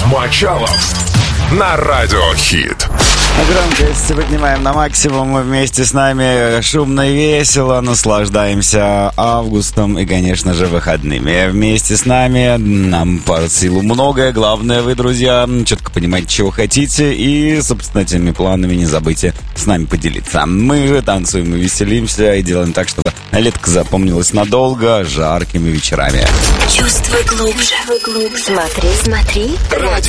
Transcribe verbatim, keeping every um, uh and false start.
Мочалов на Радио Хит. Громкость поднимаем на максимум. Вместе с нами шумно и весело наслаждаемся августом и, конечно же, выходными. Вместе с нами нам по силу многое. Главное, вы, друзья, четко понимаете, чего хотите. И, собственно, этими планами не забудьте с нами поделиться. Мы же танцуем и веселимся и делаем так, чтобы летка запомнилась надолго, жаркими вечерами. Чувствуй глубже. Смотри, смотри. Радио